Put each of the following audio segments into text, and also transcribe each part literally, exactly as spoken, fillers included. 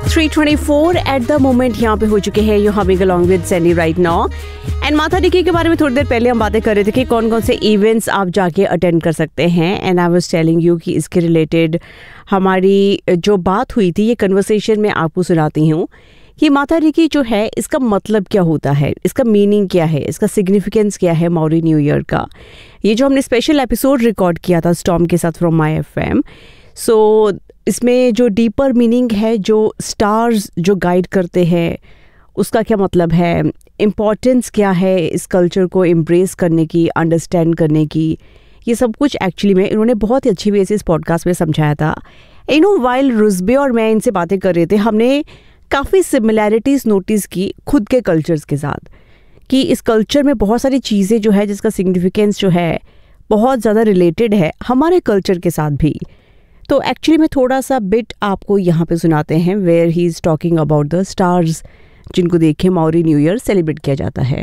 Three twenty four at the moment यहाँ पे हो चुके हैं you humming along with Saini right now. And माता टिक्की के बारे में थोड़ी देर पहले हम बातें कर रहे थे कि कौन कौन से इवेंट्स आप जाके अटेंड कर सकते हैं। And I was telling you कि इसके रिलेटेड हमारी जो बात हुई थी, ये कन्वर्सेशन में आपको सुनाती हूँ कि माता टिक्की जो है इसका मतलब क्या होता है, इसका मीनिंग क्या है, इसका सिग्निफिकेंस क्या है माओरी न्यू ईयर का। ये जो हमने स्पेशल एपिसोड रिकॉर्ड किया था स्टॉर्म के साथ फ्रॉम माई एफ एम, सो इसमें जो डीपर मीनिंग है, जो स्टार्स जो गाइड करते हैं उसका क्या मतलब है, इम्पॉर्टेंस क्या है इस कल्चर को एम्ब्रेस करने की, अंडरस्टैंड करने की, ये सब कुछ एक्चुअली में इन्होंने बहुत ही अच्छी वे से इस पॉडकास्ट में समझाया था। यू नो वाइल रुजबे और मैं इनसे बातें कर रहे थे, हमने काफ़ी सिमिलैरिटीज़ नोटिस की खुद के कल्चर्स के साथ कि इस कल्चर में बहुत सारी चीज़ें जो है जिसका सिग्निफिकेंस जो है बहुत ज़्यादा रिलेटेड है हमारे कल्चर के साथ भी। तो एक्चुअली में थोड़ा सा बिट आपको यहाँ पे सुनाते हैं where he is talking about the stars जिनको देख के माओरी न्यू ईयर सेलिब्रेट किया जाता है।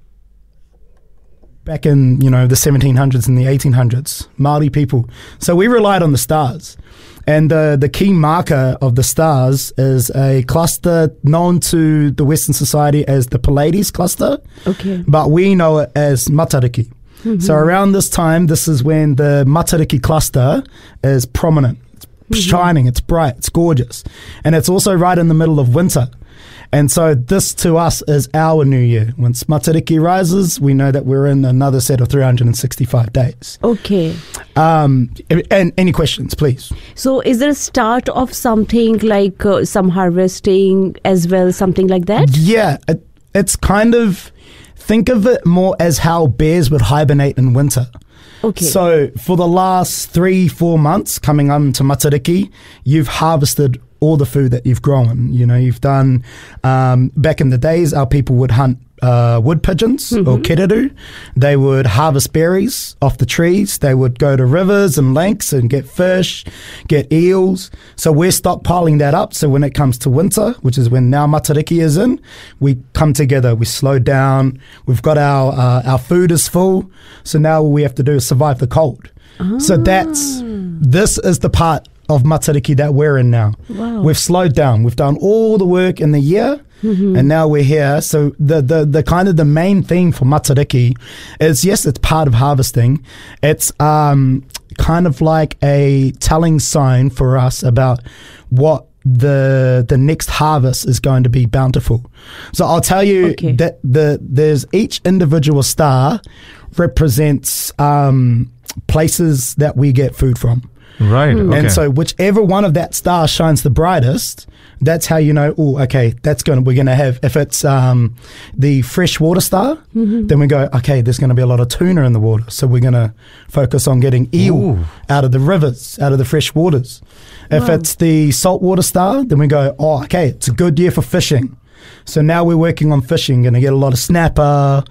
Back in, you know, the seventeen hundreds and the eighteen hundreds, Māori people. So we relied on the stars. And the, the key marker of the stars is a cluster known to the Western society as the Pleiades cluster. Okay. But we know it as Matariki. Mm-hmm. So around this time, this is when the Matariki cluster is prominent. It's mm-hmm. shining, it's bright, it's gorgeous. And it's also right in the middle of winter. And so this to us is our new year. Once Matariki rises, we know that we're in another set of three hundred sixty-five days. Okay. Um, and any questions, please? So is there a start of something like uh, some harvesting as well, something like that? Yeah, it, it's kind of, think of it more as how bears would hibernate in winter. Okay. So for the last three, four months coming up to Matariki, you've harvested all the food that you've grown. You know, you've done, um, back in the days, our people would hunt uh, wood pigeons mm-hmm. or keriru. They would harvest berries off the trees. They would go to rivers and lakes and get fish, get eels. So we're stockpiling that up. So when it comes to winter, which is when now Matariki is in, we come together, we slow down. We've got our, uh, our food is full. So now all we have to do is survive the cold. Ah. So that's, this is the part of Matariki that we're in now. Wow. We've slowed down. We've done all the work in the year mm-hmm. and now we're here. So the, the, the kind of the main theme for Matariki is, yes, it's part of harvesting. It's um, kind of like a telling sign for us about what the the next harvest is going to be bountiful. So I'll tell you okay. that the there's each individual star represents um, places that we get food from. Right. Hmm. Okay. And so whichever one of that star shines the brightest, that's how you know, oh, okay, that's going to, we're going to have, if it's um, the freshwater star, mm-hmm. then we go, okay, there's going to be a lot of tuna in the water. So we're going to focus on getting eel Ooh. out of the rivers, out of the fresh waters. If Wow. it's the saltwater star, then we go, oh, okay, it's a good year for fishing. So now we're working on fishing, going to get a lot of snapper,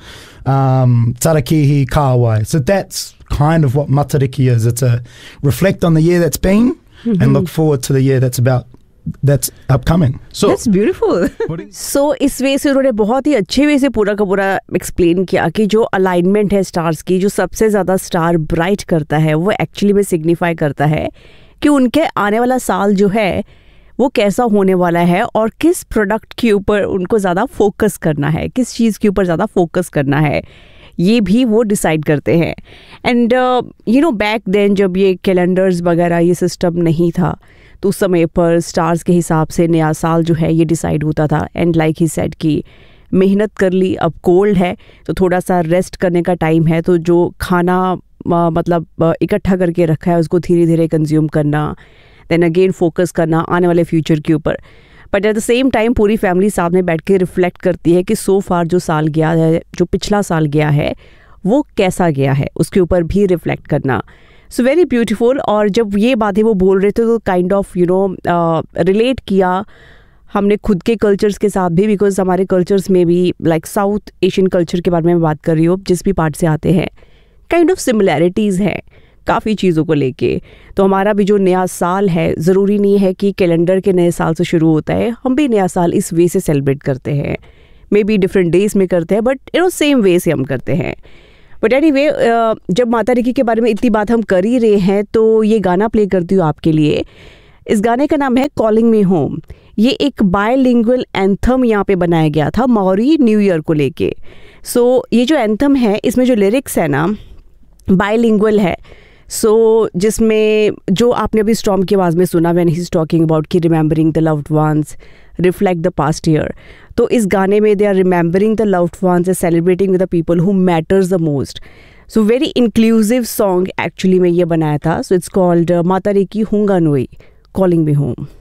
um, tarakihi, kahawai. So that's kind of what Matariki is. It's a reflect on the year that's been mm-hmm. and look forward to the year that's about that's upcoming. So that's beautiful. So इस वे से उन्होंने बहुत ही अच्छे वे से पूरा का पूरा explain किया कि जो अलाइनमेंट है स्टार्स की, जो सबसे ज़्यादा स्टार ब्राइट करता है वो एक्चुअली में सिग्निफाई करता है कि उनके आने वाला साल जो है वो कैसा होने वाला है और किस प्रोडक्ट के ऊपर उनको ज़्यादा फोकस करना है, किस चीज़ के ऊपर ज़्यादा फोकस करना है, ये भी वो डिसाइड करते हैं। And you know back then जब ये कैलेंडर्स वगैरह ये सिस्टम नहीं था तो उस समय पर स्टार्स के हिसाब से नया साल जो है ये डिसाइड होता था। एंड लाइक ही सेड कि मेहनत कर ली, अब कोल्ड है तो थोड़ा सा रेस्ट करने का टाइम है, तो जो खाना uh, मतलब uh, इकट्ठा करके रखा है उसको धीरे धीरे कंज्यूम करना, देन अगेन फोकस करना आने वाले फ्यूचर के ऊपर। But at the same time पूरी फैमिली सामने बैठ के रिफ्लेक्ट करती है कि सो फार जो साल गया है, जो पिछला साल गया है वो कैसा गया है, उसके ऊपर भी रिफ्लेक्ट करना। So very beautiful. और जब ये बातें वो बोल रहे थे तो kind of you know relate किया हमने खुद के कल्चर्स के साथ भी, बिकॉज हमारे कल्चर्स में भी लाइक साउथ एशियन कल्चर के बारे में बात कर रही हूँ, जिस भी पार्ट से आते हैं काइंड ऑफ सिमिलैरिटीज़ हैं काफ़ी चीज़ों को लेके। तो हमारा भी जो नया साल है ज़रूरी नहीं है कि कैलेंडर के नए साल से शुरू होता है, हम भी नया साल इस वे से सेलिब्रेट करते हैं, मे बी डिफरेंट डेज में करते हैं but you know same way से हम करते हैं। बट एनीवे जब माता टिक्की के बारे में इतनी बात हम कर ही रहे हैं तो ये गाना प्ले करती हूँ आपके लिए। इस गाने का नाम है कॉलिंग मी होम। ये एक बायलिंगुअल एंथम यहाँ पे बनाया गया था माओरी न्यू ईयर को लेके। सो so, ये जो एंथम है इसमें जो लिरिक्स है ना बायलिंगुअल है। सो so, जिसमें जो आपने अभी स्टॉर्म की आवाज़ में सुना when he is talking about कि remembering the loved ones, reflect the past year, तो इस गाने में they are remembering the loved ones and celebrating with the people who matters the most. So very inclusive song actually में ये बनाया था। So it's called माता रे की हुंगा नोई कॉलिंग मी होम।